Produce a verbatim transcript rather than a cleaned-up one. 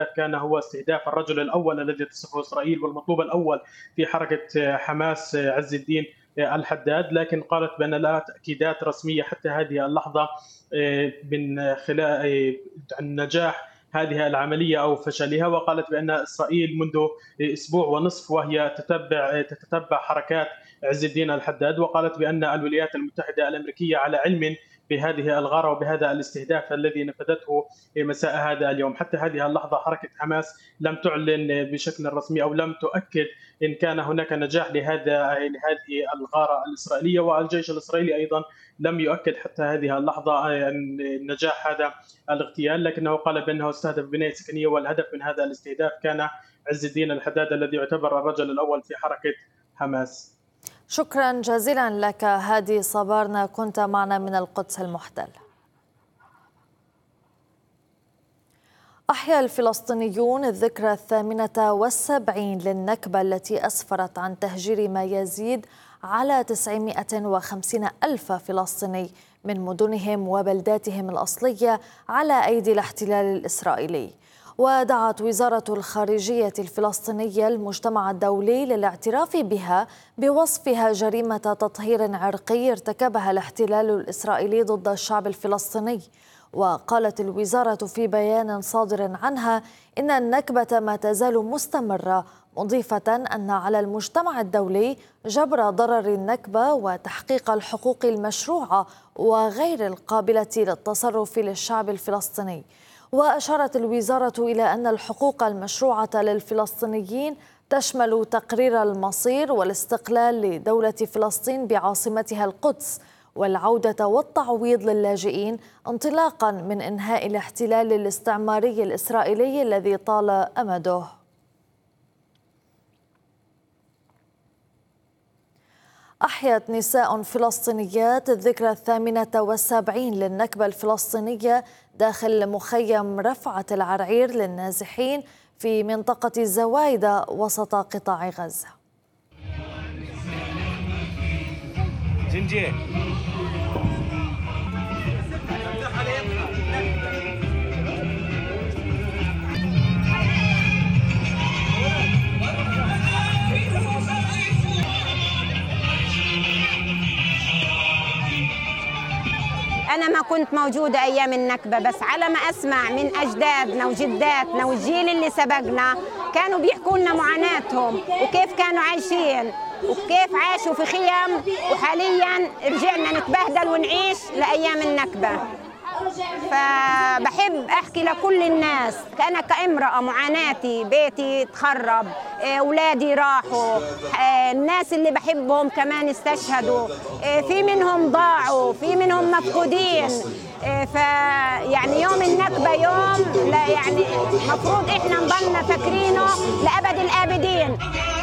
كان هو استهداف الرجل الأول الذي تصفه إسرائيل والمطلوب الأول في حركة حماس عز الدين الحداد، لكن قالت بأن لا تأكيدات رسمية حتى هذه اللحظة من خلال عن نجاح هذه العملية أو فشلها. وقالت بأن إسرائيل منذ أسبوع ونصف وهي تتبع تتتبع حركات عز الدين الحداد، وقالت بأن الولايات المتحدة الأمريكية على علم بهذه الغارة وبهذا الاستهداف الذي نفذته مساء هذا اليوم. حتى هذه اللحظة حركة حماس لم تعلن بشكل رسمي أو لم تؤكد إن كان هناك نجاح لهذا لهذه الغارة الإسرائيلية، والجيش الإسرائيلي أيضا لم يؤكد حتى هذه اللحظة نجاح هذا الاغتيال، لكنه قال بأنه استهدف بناية سكنية، والهدف من هذا الاستهداف كان عز الدين الحداد الذي يعتبر الرجل الأول في حركة حماس. شكرا جزيلا لك هادي صبارنا، كنت معنا من القدس المحتلة. أحيا الفلسطينيون الذكرى الثامنة والسبعين للنكبة التي أسفرت عن تهجير ما يزيد على تسعمائة وخمسين ألف فلسطيني من مدنهم وبلداتهم الأصلية على أيدي الاحتلال الإسرائيلي. ودعت وزارة الخارجية الفلسطينية المجتمع الدولي للاعتراف بها بوصفها جريمة تطهير عرقي ارتكبها الاحتلال الإسرائيلي ضد الشعب الفلسطيني. وقالت الوزارة في بيان صادر عنها إن النكبة ما تزال مستمرة، مضيفة أن على المجتمع الدولي جبر ضرر النكبة وتحقيق الحقوق المشروعة وغير القابلة للتصرف للشعب الفلسطيني. وأشارت الوزارة إلى أن الحقوق المشروعة للفلسطينيين تشمل تقرير المصير والاستقلال لدولة فلسطين بعاصمتها القدس، والعودة والتعويض للاجئين انطلاقا من إنهاء الاحتلال الاستعماري الإسرائيلي الذي طال أمده. أحيت نساء فلسطينيات الذكرى الثامنة والسبعين للنكبة الفلسطينية داخل مخيم رفعة العرعير للنازحين في منطقة الزوايدة وسط قطاع غزة. جنجي. أنا ما كنت موجودة أيام النكبة، بس على ما أسمع من أجدادنا وجداتنا والجيل اللي سبقنا كانوا بيحكوا لنا معاناتهم وكيف كانوا عايشين وكيف عاشوا في خيام، وحاليا رجعنا نتبهدل ونعيش لأيام النكبة. فبحب أحكي لكل الناس، أنا كامرأة معاناتي، بيتي تخرب، أولادي راحوا، الناس اللي بحبهم كمان استشهدوا، في منهم ضاعوا، في منهم مفقودين. فيعني يوم النكبة يوم لا يعني مفروض إحنا نضلنا فاكرينه لأبد الآبدين.